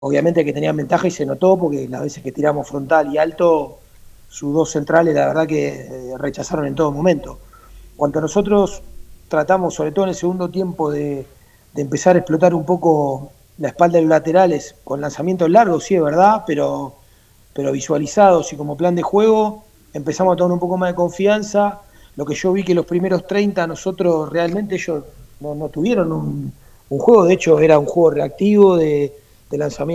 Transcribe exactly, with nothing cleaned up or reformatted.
obviamente que tenían ventaja y se notó porque las veces que tiramos frontal y alto, sus dos centrales la verdad que eh, rechazaron en todo momento. Cuanto a nosotros tratamos, sobre todo en el segundo tiempo, de, de empezar a explotar un poco la espalda de los laterales con lanzamientos largos, sí es verdad, pero, pero visualizados y como plan de juego, empezamos a tomar un poco más de confianza. Lo que yo vi que los primeros treinta nosotros realmente ellos no, no tuvieron un, un juego, de hecho era un juego reactivo de, de lanzamiento